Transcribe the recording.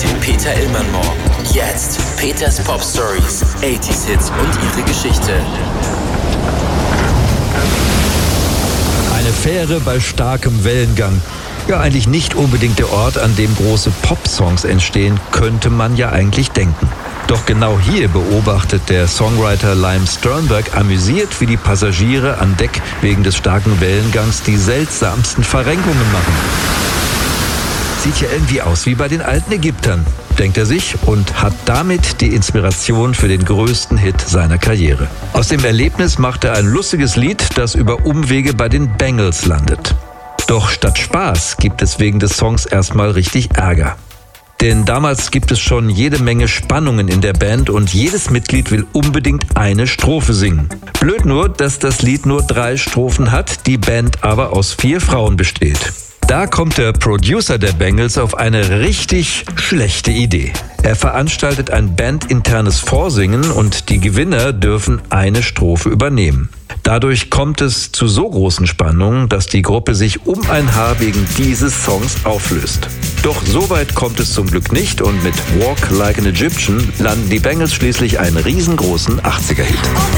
den Peter Illmann Morgen. Jetzt Peters Pop Stories, 80s Hits und ihre Geschichte. Eine Fähre bei starkem Wellengang. Ja, eigentlich nicht unbedingt der Ort, an dem große Pop-Songs entstehen, könnte man ja eigentlich denken. Doch genau hier beobachtet der Songwriter Lime Sternberg amüsiert, wie die Passagiere an Deck wegen des starken Wellengangs die seltsamsten Verrenkungen machen. Sieht ja irgendwie aus wie bei den alten Ägyptern, denkt er sich und hat damit die Inspiration für den größten Hit seiner Karriere. Aus dem Erlebnis macht er ein lustiges Lied, das über Umwege bei den Bangles landet. Doch statt Spaß gibt es wegen des Songs erstmal richtig Ärger. Denn damals gibt es schon jede Menge Spannungen in der Band und jedes Mitglied will unbedingt eine Strophe singen. Blöd nur, dass das Lied nur 3 Strophen hat, die Band aber aus 4 Frauen besteht. Da kommt der Producer der Bangles auf eine richtig schlechte Idee. Er veranstaltet ein bandinternes Vorsingen und die Gewinner dürfen eine Strophe übernehmen. Dadurch kommt es zu so großen Spannungen, dass die Gruppe sich um ein Haar wegen dieses Songs auflöst. Doch so weit kommt es zum Glück nicht und mit Walk Like an Egyptian landen die Bangles schließlich einen riesengroßen 80er-Hit.